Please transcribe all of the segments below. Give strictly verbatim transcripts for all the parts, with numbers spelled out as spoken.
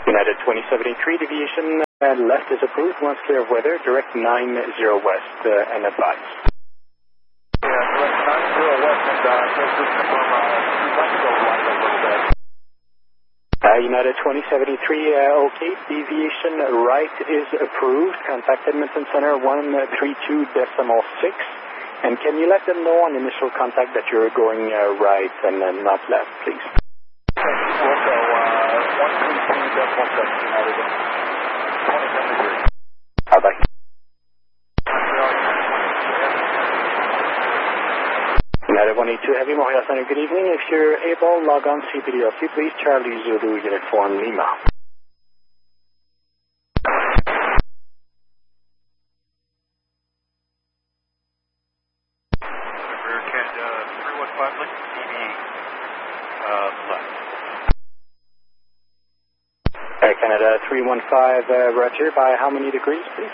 United twenty seventy-three, deviation uh, left is approved. Once clear of weather, direct nine zero west uh, and advise. Yeah, direct nine zero west and uh, just to confirm, uh, two left go right a little bit. Uh, United twenty seventy-three, uh, okay, deviation right is approved. Contact Edmonton Center one three two decimal six. And can you let them know on initial contact that you're going uh, right and uh, not left, please? Okay, so uh, one three two decimal six, United twenty-seven degrees. Bye-bye. United one eight two Heavy, Montreal Center, good evening. If you're able, log on C P D L C, please. Charlie Zulu, Uniform Lima. Rear Canada three one five, link T V uh, left. Air Canada three one five, uh, Roger, by how many degrees, please?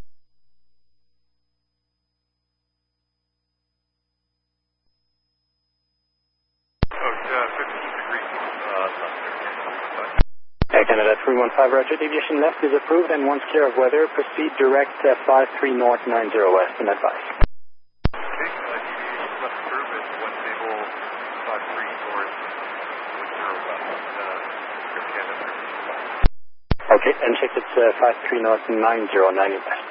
Air Canada three one five, Roger, deviation left is approved, and once clear of weather, proceed direct uh, five three north nine zero west and advise. Okay, uh, deviation left curve is one table five three north one zero west, uh, Air Canada three one five. Okay, and check it's uh, five three north nine zero nine west.